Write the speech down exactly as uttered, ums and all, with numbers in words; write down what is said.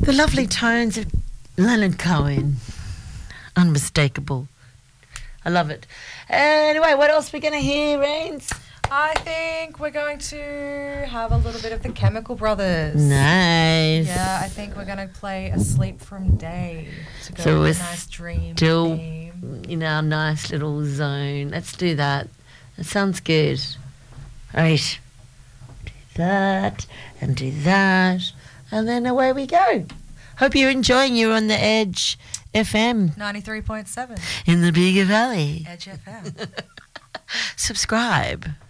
The lovely tones of Leonard Cohen. Unmistakable. I love it. Anyway, what else are we going to hear, Rains? I think we're going to have a little bit of the Chemical Brothers. Nice. Yeah, I think we're going to play Asleep from Day to go So with we're a nice dream still theme. in our nice little zone. Let's do that. That sounds good. Right. Do that and do that. And then away we go. Hope you're enjoying You on the Edge F M. ninety-three point seven. In the Bigger Valley. Edge F M. Subscribe.